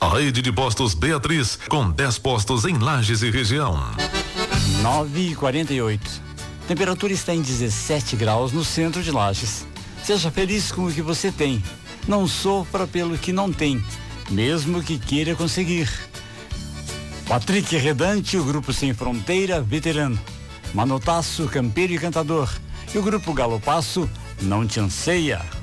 A rede de postos Beatriz, com 10 postos em Lages e região. 9h48. Temperatura está em 17 graus no centro de Lages. Seja feliz com o que você tem. Não sofra pelo que não tem, mesmo que queira conseguir. Patrick Redante, o Grupo Sem Fronteira, veterano. Manotaço, campeiro e cantador. E o Grupo Galopaço, não te anseia.